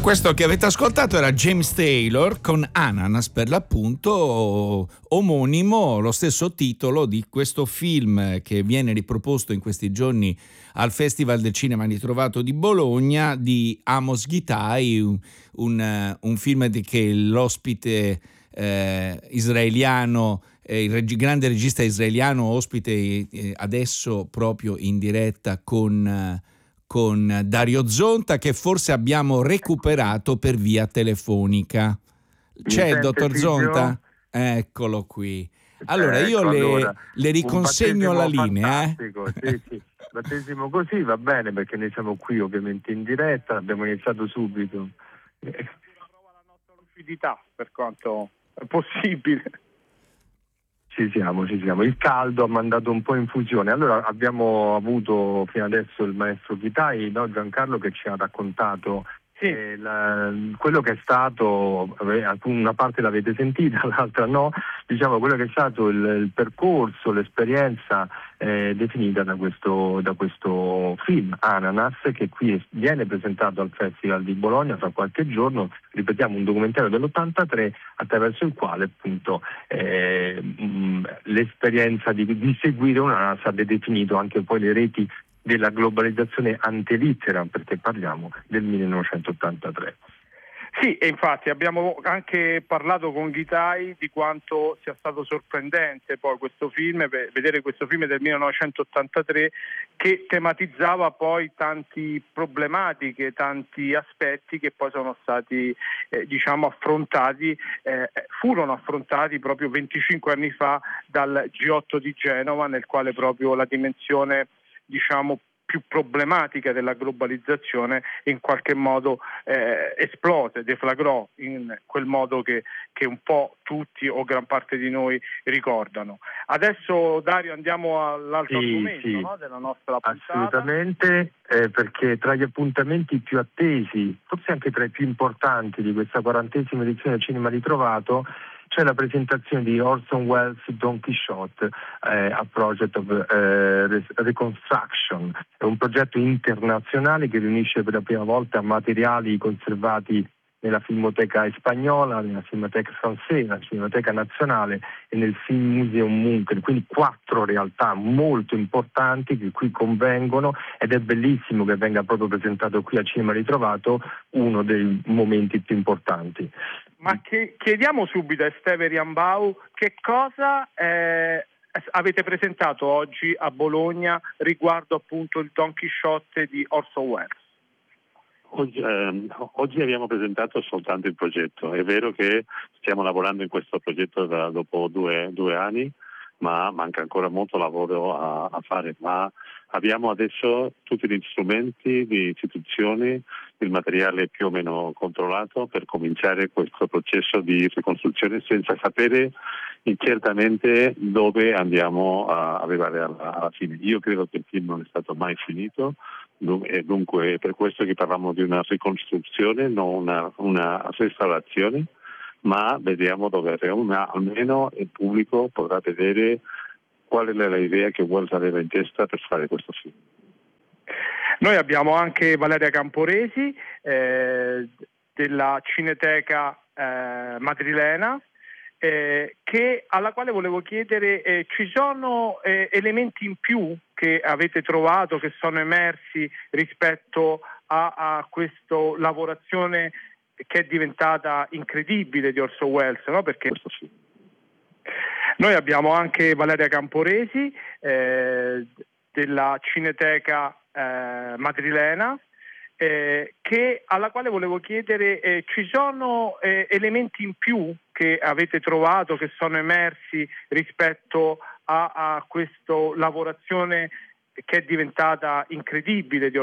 Questo che avete ascoltato era James Taylor con Ananas, per l'appunto omonimo, lo stesso titolo di questo film che viene riproposto in questi giorni al Festival del Cinema Ritrovato di Bologna, di Amos Gitaï, un film che l'ospite israeliano, il grande regista israeliano, ospite adesso proprio in diretta con Dario Zonta, che forse abbiamo recuperato per via telefonica. C'è il dottor Zonta? Eccolo qui. Allora io le riconsegno la linea. Sì. Battesimo così va bene, perché noi siamo qui ovviamente in diretta, abbiamo iniziato subito. La prova la nostra lucidità, per quanto è possibile. Ci siamo. Il caldo ha mandato un po' in fusione. Allora abbiamo avuto fino adesso il maestro Gitaï, no, Giancarlo, che ci ha raccontato quello che è stato, una parte l'avete sentita, l'altra no, diciamo quello che è stato il percorso, l'esperienza definita da questo film Ananas, che qui viene presentato al Festival di Bologna fra qualche giorno. Ripetiamo, un documentario dell'83 attraverso il quale appunto l'esperienza di seguire un'ananas ha definito anche poi le reti della globalizzazione antelitteram, perché parliamo del 1983. Sì, e infatti abbiamo anche parlato con Gitaï di quanto sia stato sorprendente poi questo film, vedere questo film del 1983 che tematizzava poi tanti problematiche, tanti aspetti che poi sono stati furono affrontati proprio 25 anni fa dal G8 di Genova, nel quale proprio la dimensione più problematica della globalizzazione in qualche modo esplose, deflagrò in quel modo che un po' tutti o gran parte di noi ricordano. Adesso, Dario, andiamo all'altro argomento. No, della nostra puntata. Assolutamente, perché tra gli appuntamenti più attesi, forse anche tra i più importanti di questa 40ª edizione del Cinema Ritrovato, c'è la presentazione di Orson Welles' Don Quixote, a Project of Reconstruction. È un progetto internazionale che riunisce per la prima volta materiali conservati nella Filmoteca Spagnola, nella Filmoteca Francese, nella Filmoteca Nazionale e nel Film Museum Munchen, quindi 4 realtà molto importanti che qui convengono, ed è bellissimo che venga proprio presentato qui al Cinema Ritrovato, uno dei momenti più importanti. Ma chiediamo subito a Esteve Riambau che cosa avete presentato oggi a Bologna riguardo appunto il Don Chisciotte di Orson Welles. Oggi abbiamo presentato soltanto il progetto. È vero che stiamo lavorando in questo progetto dopo due anni, ma manca ancora molto lavoro a fare. Ma abbiamo adesso tutti gli strumenti di istituzioni, il materiale più o meno controllato per cominciare questo processo di ricostruzione senza sapere certamente dove andiamo a arrivare alla fine. Io credo che il film non è stato mai finito, e dunque è per questo che parliamo di una ricostruzione, non una restaurazione, ma vediamo dove arriviamo, almeno il pubblico potrà vedere qual è l'idea che Welles aveva in testa per fare questo film. Noi abbiamo anche Valeria Camporesi della Cineteca madrilena, alla quale volevo chiedere, ci sono elementi in più che avete trovato, che sono emersi rispetto a questa lavorazione che è diventata incredibile di Orson Welles, no? Perché questo film. Noi abbiamo anche Valeria Camporesi della Cineteca madrilena, alla quale volevo chiedere, ci sono elementi in più che avete trovato, che sono emersi rispetto a questa lavorazione che è diventata incredibile di